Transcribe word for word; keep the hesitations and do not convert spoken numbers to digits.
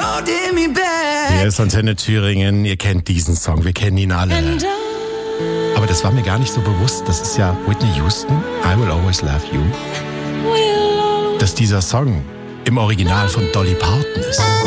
Hier ist Antenne Thüringen, ihr kennt diesen Song, wir kennen ihn alle. Aber das war mir gar nicht so bewusst, das ist ja Whitney Houston, I Will Always Love You, dass dieser Song im Original von Dolly Parton ist.